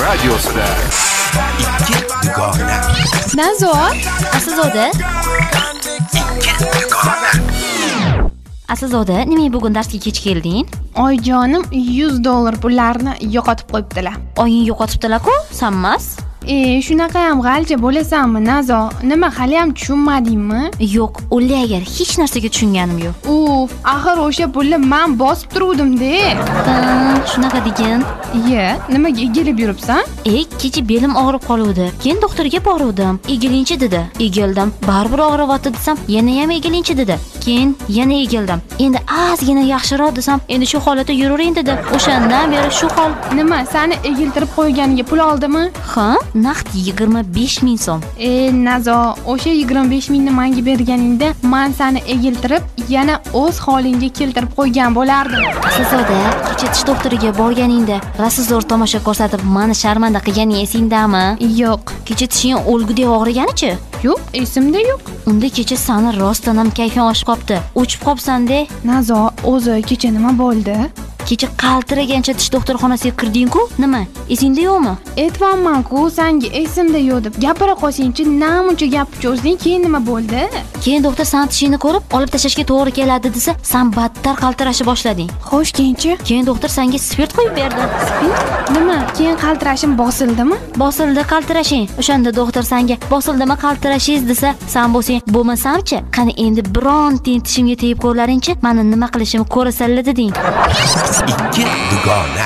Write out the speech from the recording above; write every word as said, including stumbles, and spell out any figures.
radiosida ikki dugona. Nazo, Aslzoda? ikki dugona. Aslzoda, nimaga bugun darsga kech kelding? oyijonim yuz dollar pullarni yo'qotib qo'yibdilar. Oying yo'qotibdilar-ku, sanmas? E, shunaqa ham g'alcha bo'lasanmi, Nazo? Nima, hali ham tushunmadingmi? Yo'q, o'lagar hech narsaga tushunganim yo'q. Uf, axir o'sha pulni men bosib turuvdim-da. Ha, shunaqa degin. Iye, nimaga egilib yuribsan? Ey, kecha belim og'rib qoluvdi. Keyin doktorga boruvdim. Egilinchi dedi. Egildim. Baribir og'riyapti desam, yana ham egilinchi dedi. Keyin yana egildim. Endi ozgina yaxshiroq desam, endi shu holatda yuravering dedi. O'shandan beri shu hol. Nima, seni egiltirib qo'yganiga pul oldimi? Ha, naqd yigirma besh ming so'm. E, Nazo, o'sha yigirma besh mingni menga berganingda, men seni egiltirib, yana o'z holingga keltirib qo'ygan bo'lardim. Aslzoda, kecha tish doktoriga borganingda rasizor tomosha ko'rsatib, meni sharmanda qilganing esingdami? Yo'q. Kecha tishing o'lgudek og'riganichi? Yo'q, esimda yo'q. Unda kecha sani rostdan ham kayfing oshib qopti. O'chib qopsan-da. Nazo, o'zi kecha nima bo'ldi? Kecha qaltiragancha tish doktorxonasiga kirding-ku? Nima? Esingda yo'qmi? Aytvanman-ku, senga esimda yo'q deb gapira qolsang-chi, namuncha gapni cho'zding, keyin nima bo'ldi? Keyin doktor san tishingni ko'rib, olib tashlashga to'g'ri keladi desa, san battar qaltirashni boshlading. Xo'sh, keyinchi? Keyin doktor senga spirt qo'yib berdi. Spirt? Nima? Keyin qaltirashim bosildimi? Bosildi qaltirashing. O'shanda doktor senga bosildimi qaltirashingiz desa, san bo'lsang, bo'lmasamchi, qani endi biron tiyin tishimga tegib ko'rlaringchi, meni nima qilishimni ko'rasanlar deding. ikki dugona.